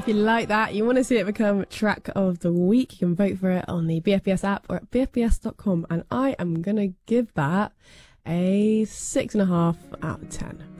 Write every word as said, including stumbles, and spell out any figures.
if you like that, you want to see it become track of the week, you can vote for it on the B F B S app or at b f b s dot com. And I am going to give that a six and a half out of ten.